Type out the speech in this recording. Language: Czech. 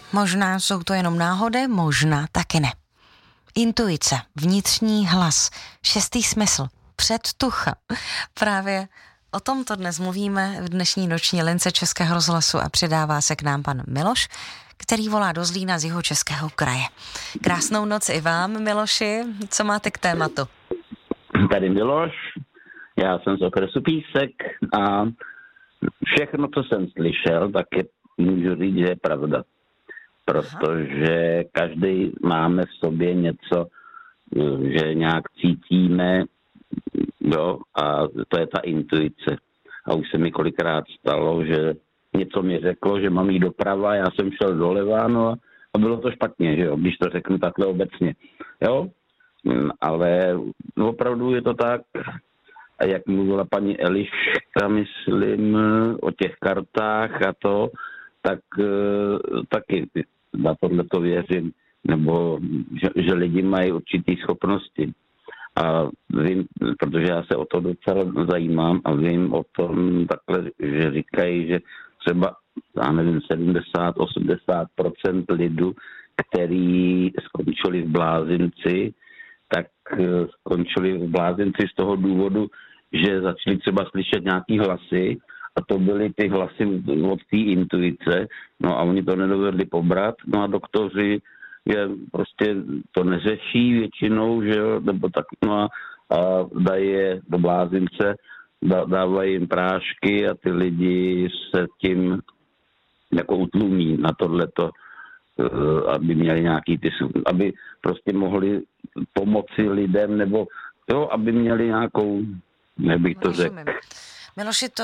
Možná jsou to jenom náhody, možná taky ne. Intuice, vnitřní hlas, šestý smysl, předtucha. Právě o tomto dnes mluvíme v dnešní noční lince Českého rozhlasu a přidává se k nám pan Miloš, který volá do Zlína z Jihočeského kraje. Krásnou noc i vám, Miloši. Co máte k tématu? Tady Miloš, já jsem z okresu Písek a všechno, co jsem slyšel, tak můžu říct, že je pravda. Protože každý máme v sobě něco, že nějak cítíme, jo, a to je ta intuice. A už se mi kolikrát stalo, že něco mi řeklo, že mám jít doprava, já jsem šel doleva, no a bylo to špatně, že jo, když to řeknu takhle obecně, jo. Ale opravdu je to tak, a jak mluvila paní Eliška, myslím, o těch kartách a to, tak taky na tohle to věřím, nebo že lidi mají určitý schopnosti. A vím, protože já se o to docela zajímám a vím o tom takhle, že říkají, že třeba, já nevím, 70-80% lidu, který skončili v blázinci, tak skončili v blázinci z toho důvodu, že začali třeba slyšet nějaký hlasy a to byly ty hlasy od té intuice, no a oni to nedovedli pobrat, no a doktoři je prostě to neřeší většinou, že jo, nebo tak, no a dají je do blázince, dávají jim prášky a ty lidi se tím jako utlumí na tohleto, aby měli nějaký aby prostě mohli pomoci lidem, nebo jo, aby měli nějakou, nebych to řekl. Miloši, to